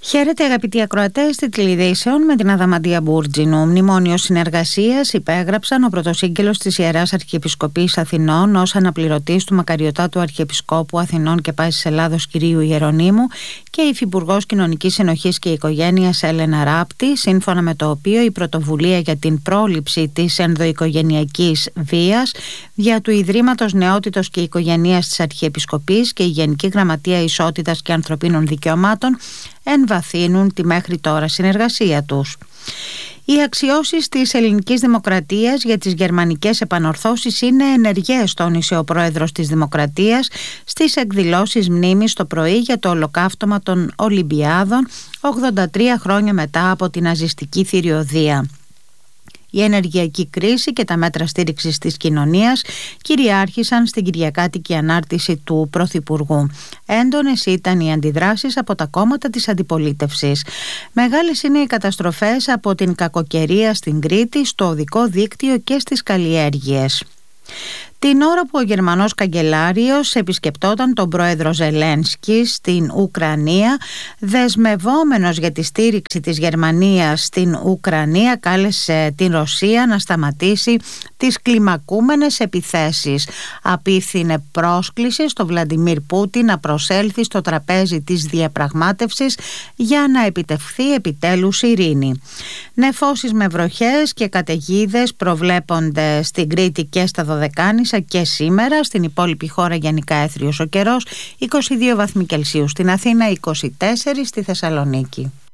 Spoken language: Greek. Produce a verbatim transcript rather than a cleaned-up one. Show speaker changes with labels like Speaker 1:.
Speaker 1: Χαίρετε αγαπητοί ακροατές τηλεειδήσεων με την Αδαμαντία Μπούρτζινου. Μνημόνιο συνεργασίας υπέγραψαν ο πρωτοσύγγελος της Ιεράς Αρχιεπισκοπής Αθηνών ως αναπληρωτής του Μακαριωτάτου Αρχιεπισκόπου Αθηνών και Πάσης Ελλάδος κ. Ιερονύμου και η Υφυπουργός Κοινωνικής Συνοχής και Οικογένειας Έλενα Ράπτη, σύμφωνα με το οποίο η πρωτοβουλία για την πρόληψη της ενδοοικογενειακής βίας δια του Ιδρύματος Νεότητος και Οικογενείας της Αρχιεπισκοπής και η Γενική Γραμματεία Ισότητας και Ανθρωπίνων Δικαιωμάτων εμβαθύνουν τη μέχρι τώρα συνεργασία τους. Οι αξιώσεις της ελληνικής δημοκρατίας για τις γερμανικές επανορθώσεις είναι ενεργές, τόνισε ο πρόεδρος της Δημοκρατίας στις εκδηλώσεις μνήμης το πρωί για το ολοκαύτωμα των Ολυμπιάδων ογδόντα τρία χρόνια μετά από την ναζιστική θηριωδία. Η ενεργειακή κρίση και τα μέτρα στήριξης της κοινωνίας κυριάρχησαν στην κυριακάτικη ανάρτηση του Πρωθυπουργού. Έντονες ήταν οι αντιδράσεις από τα κόμματα της αντιπολίτευσης. Μεγάλες είναι οι καταστροφές από την κακοκαιρία στην Κρήτη, στο οδικό δίκτυο και στις καλλιέργειες. Την ώρα που ο Γερμανός καγκελάριος επισκεπτόταν τον πρόεδρο Ζελένσκι στην Ουκρανία, δεσμευόμενος για τη στήριξη της Γερμανίας στην Ουκρανία, κάλεσε την Ρωσία να σταματήσει τις κλιμακούμενες επιθέσεις. Απίφθινε πρόσκληση στο Βλαντιμίρ Πούτιν να προσέλθει στο τραπέζι της διαπραγμάτευσης για να επιτευχθεί επιτέλους ειρήνη. Νεφώσεις με βροχές και καταιγίδες προβλέπονται στην Κρήτη και στα Δωδεκάνησα και σήμερα. Στην υπόλοιπη χώρα γενικά έθριος ο καιρός, είκοσι δύο βαθμοί Κελσίου στην Αθήνα, είκοσι τέσσερα στη Θεσσαλονίκη.